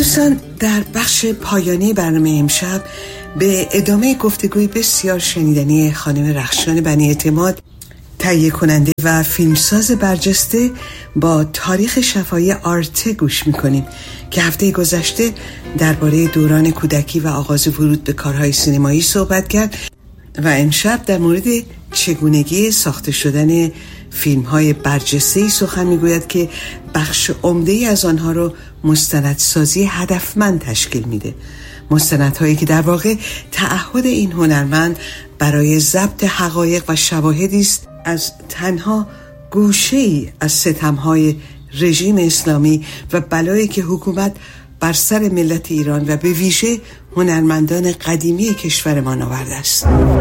دوستان، در بخش پایانی برنامه امشب به ادامه گفتگوی بسیار شنیدنی خانم رخشان بنی اعتماد، تهیه کننده و فیلمساز برجسته، با تاریخ شفاهی آرته گوش میکنیم که هفته گذشته درباره دوران کودکی و آغاز ورود به کارهای سینمایی صحبت کرد و امشب در مورد چگونگی ساخته شدن فیلم‌های برجسته‌ای سخن میگوید که بخش عمده‌ای از آنها رو مستندسازی هدفمند تشکیل میده. مستندهایی که در واقع تعهد این هنرمند برای ضبط حقایق و شواهدی است از تنها گوشه‌ای از ستم‌های رژیم اسلامی و بلایی که حکومت بر سر ملت ایران و به ویژه هنرمندان قدیمی کشورمان آورده است.